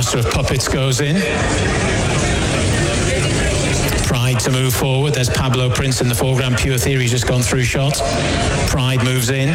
Master of Puppets goes in. Pride to move forward. There's Pablo Prince in the foreground. Pure Theory's just gone through shot. Pride moves in.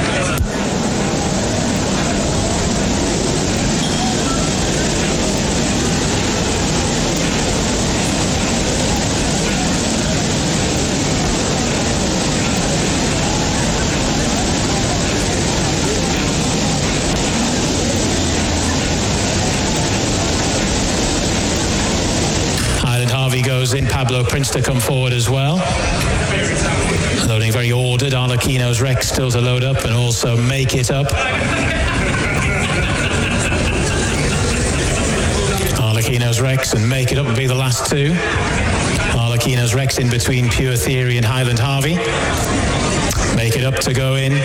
Goes in, Pablo Prince to come forward as well. Loading very ordered. Arlecchino's Rex still to load up and also Make It Up. Arlecchino's Rex and Make It Up will be the last two. Arlecchino's Rex in between Pure Theory and Highland Harvey. Make It Up to go in.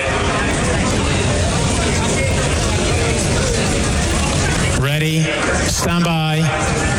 Ready, stand by.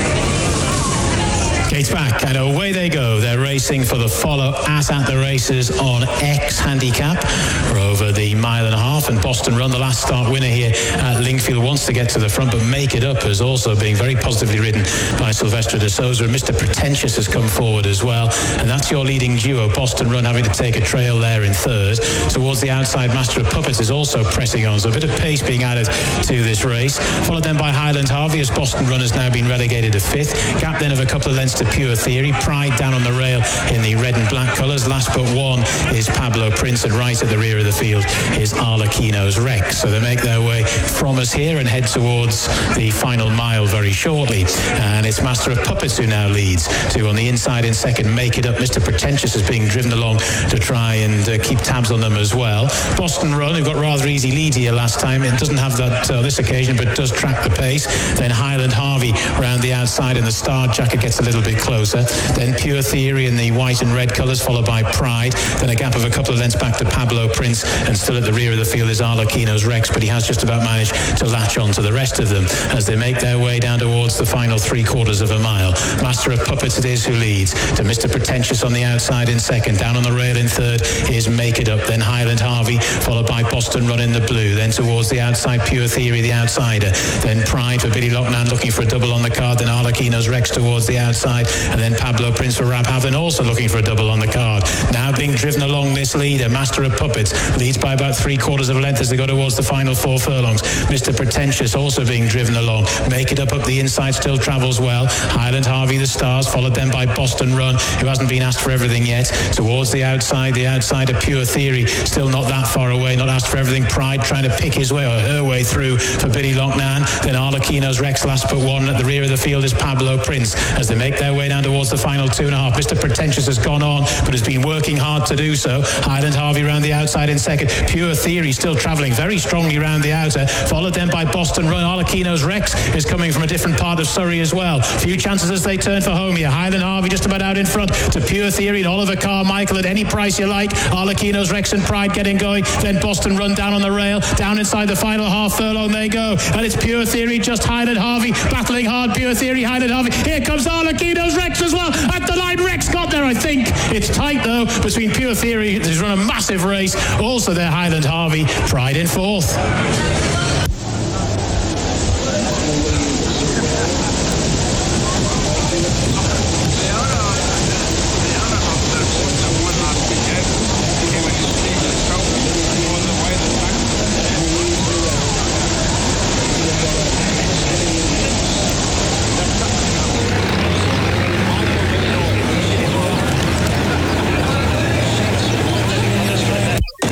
Gates back and away they go. They're racing for the follow at the races on X handicap. We're over the mile and a half, and Boston Run, the last start winner here at Lingfield, wants to get to the front, but Make It Up is also being very positively ridden by Silvestre de Souza. Mr. Pretentious has come forward as well, and that's your leading duo. Boston Run having to take a trail there in third. Towards the outside, Master of Puppets is also pressing on, so a bit of pace being added to this race. Followed then by Highland Harvey, as Boston Run has now been relegated to fifth. Gap then of a couple of lengths to Pure Theory. Pride down on the rail in the red and black colours. Last but one is Pablo Prince, and right at the rear of the field is Arlecchino's Rex. So they make their way from us here and head towards the final mile very shortly. And it's Master of Puppets who now leads. Two on the inside in second, Make It Up. Mr. Pretentious is being driven along to try and keep tabs on them as well. Boston Run, who got rather easy lead here last time, it doesn't have that this occasion, but does track the pace. Then Highland Harvey round the outside, and the Star Jacket gets a little bit closer. Then Pure Theory in the white and red colours, followed by Pride. Then a gap of a couple of lengths back to Pablo Prince, and still at the rear of the field is Arlecchino's Rex, but he has just about managed to latch on to the rest of them as they make their way down towards the final 3/4 of a mile. Master of Puppets it is who leads, to Mr. Pretentious on the outside in second. Down on the rail in third is Make It Up. Then Highland Harvey, followed by Boston Run in the blue. Then towards the outside, Pure Theory, the outsider. Then Pride for Billy Loughnane looking for a double on the card. Then Arlecchino's Rex towards the outside, and then Pablo Prince for Rab Havlin also looking for a double on the card. Now being driven along this leader, Master of Puppets leads by about 3/4 of a length as they go towards the final 4 furlongs. Mr. Pretentious also being driven along. Make It Up the inside still travels well. Highland Harvey, the Stars, followed then by Boston Run, who hasn't been asked for everything yet. Towards the outside of Pure Theory, still not that far away, not asked for everything. Pride trying to pick his way or her way through for Billy Loughnane. Then Arlecchino's Rex last but one. At the rear of the field is Pablo Prince as they make their way down towards the final 2.5. Mr. Pretentious has gone on, but has been working hard to do so. Highland Harvey round the outside in second. Pure Theory still travelling very strongly round the outer, followed then by Boston Run. Arlecchino's Rex is coming from a different part of Surrey as well. Few chances as they turn for home here. Highland Harvey just about out in front to Pure Theory and Oliver Carmichael at any price you like. Arlecchino's Rex and Pride getting going. Then Boston Run down on the rail. Down inside the final half furlong they go. And it's Pure Theory, just Highland Harvey battling hard. Pure Theory, Highland Harvey. Here comes Arlecchino's Rex as well. At the line, Rex got there, I think. It's tight though between Pure Theory, who's run a massive race. Also there, Highland Harvey. Pride in fourth.